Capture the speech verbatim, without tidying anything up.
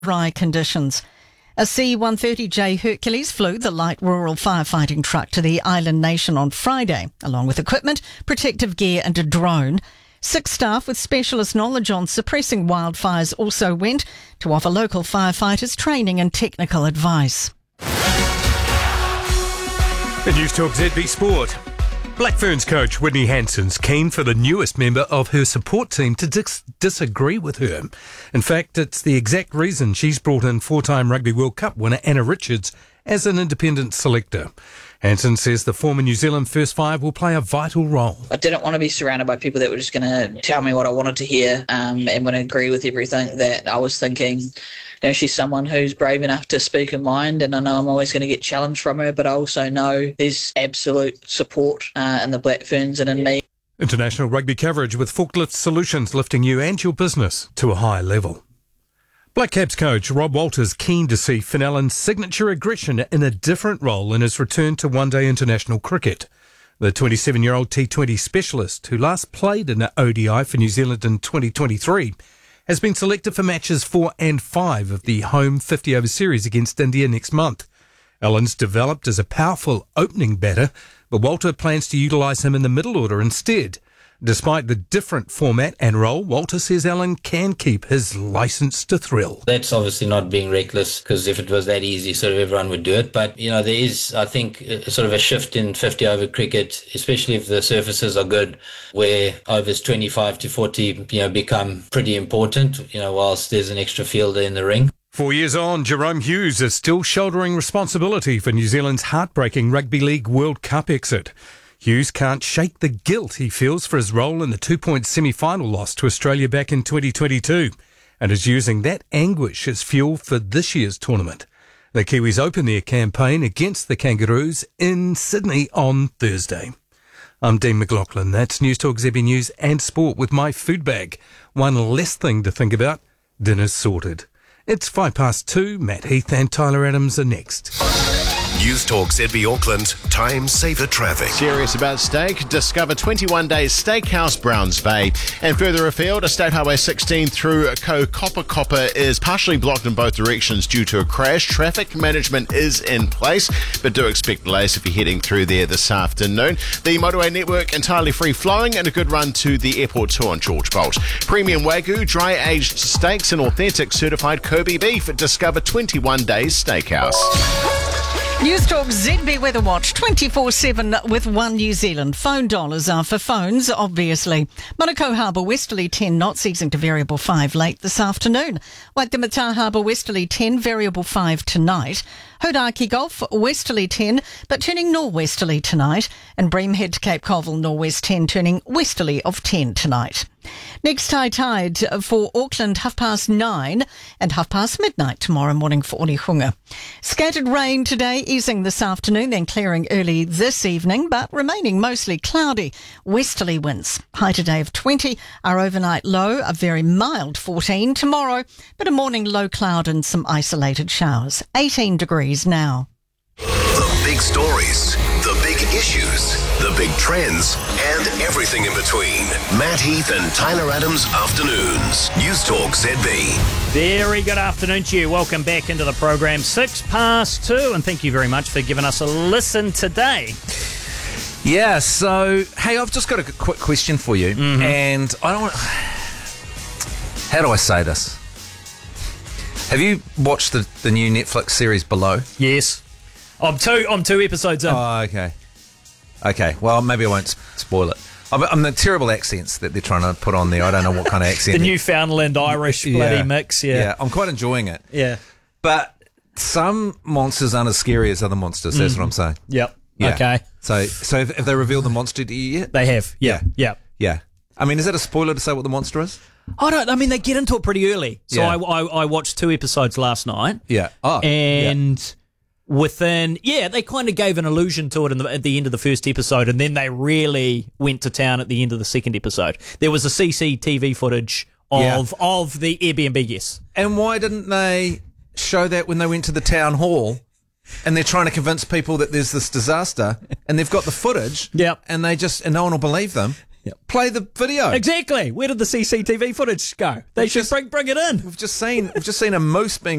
dry conditions. A C one thirty J Hercules flew the light rural firefighting truck to the island nation on Friday, along with equipment, protective gear and a drone. Six staff with specialist knowledge on suppressing wildfires also went to offer local firefighters training and technical advice. The News Talk Z B Sport. Black Ferns coach Whitney Hansen's keen for the newest member of her support team to dis- disagree with her. In fact, it's the exact reason she's brought in four-time Rugby World Cup winner Anna Richards as an independent selector. Hansen says the former New Zealand first five will play a vital role. I didn't want to be surrounded by people that were just going to tell me what I wanted to hear um, and would agree with everything that I was thinking. You know, she's someone who's brave enough to speak her mind, and I know I'm always going to get challenged from her, but I also know there's absolute support uh, in the Black Ferns and in me. International rugby coverage with Forklift Solutions lifting you and your business to a higher level. Black Caps coach Rob Walters keen to see Finn Allen's signature aggression in a different role in his return to one-day international cricket. The twenty-seven-year-old T twenty specialist, who last played in the O D I for New Zealand in twenty twenty-three, has been selected for matches four and five of the home fifty-over series against India next month. Allen's developed as a powerful opening batter, but Walter plans to utilise him in the middle order instead. Despite the different format and role, Walter says Allen can keep his licence to thrill. That's obviously not being reckless, because if it was that easy, sort of everyone would do it. But, you know, there is, I think, a, sort of a shift in fifty-over cricket, especially if the surfaces are good, where overs twenty-five to forty, you know, become pretty important, you know, whilst there's an extra fielder in the ring. Four years on, Jerome Hughes is still shouldering responsibility for New Zealand's heartbreaking Rugby League World Cup exit. Hughes can't shake the guilt he feels for his role in the two-point semi-final loss to Australia back in twenty twenty-two, and is using that anguish as fuel for this year's tournament. The Kiwis open their campaign against the Kangaroos in Sydney on Thursday. I'm Dean McLaughlin. That's News Talk Z B News and Sport with my food bag. One less thing to think about. Dinner's sorted. It's five past two. Matt Heath and Tyler Adams are next. News Talk Z B Auckland, time saver traffic. Serious about steak? Discover twenty-one Days Steakhouse Browns Bay. And further afield, State Highway sixteen through Ko Copper Copper is partially blocked in both directions due to a crash. Traffic management is in place, but do expect delays if you're heading through there this afternoon. The motorway network entirely free flowing and a good run to the airport too on George Bolt. Premium Wagyu, dry aged steaks and authentic certified Kirby beef. Discover twenty-one Days Steakhouse. News Talk Z B Weather Watch twenty-four seven with One New Zealand. Phone dollars are for phones, obviously. Manukau Harbour westerly ten knots, easing to variable five late this afternoon. Waitemata Harbour westerly ten, variable five tonight. Hodaki Gulf westerly ten, but turning norwesterly tonight. And Breamhead to Cape Colville northwest ten, turning westerly of ten tonight. Next high tide for Auckland, half past nine and half past midnight tomorrow morning for Onehunga. Scattered rain today, easing this afternoon, then clearing early this evening, but remaining mostly cloudy. Westerly winds. High today of twenty, our overnight low, a very mild fourteen. Tomorrow, but a morning low cloud and some isolated showers. eighteen degrees now. The big stories, the big issues, the big trends, and everything in between. Matt Heath and Tyler Adams Afternoons. News Talk Z B. Very good afternoon to you. Welcome back into the program. Six past two, and thank you very much for giving us a listen today. Yeah, so, hey, I've just got a quick question for you, mm-hmm. and I don't want... How do I say this? Have you watched the, the new Netflix series Below? Yes. I'm two, I'm two episodes in. Oh, okay. Okay, well, maybe I won't spoil it. I'm, I'm the terrible accents that they're trying to put on there. I don't know what kind of accent. The Newfoundland Irish bloody yeah. mix, yeah. Yeah, I'm quite enjoying it. Yeah. But some monsters aren't as scary as other monsters, that's mm. what I'm saying. Yep. Yeah. Okay. So so have, have they revealed the monster to you yet? They have, yeah. Yeah. Yeah. I mean, is that a spoiler to say what the monster is? I don't, I mean, they get into it pretty early. So Yeah. I, I, I watched two episodes last night. Yeah. Oh. And... Yeah. Within, yeah, they kind of gave an allusion to it in the, at the end of the first episode, and then they really went to town at the end of the second episode. There was a C C T V footage of Yeah. of the Airbnb, yes. And why didn't they show that when they went to the town hall and they're trying to convince people that there's this disaster and they've got the footage Yep. and they just, and no one will believe them? Play the video. Exactly. Where did the C C T V footage go? They should just- bring bring it in. We've just seen we've just seen a moose being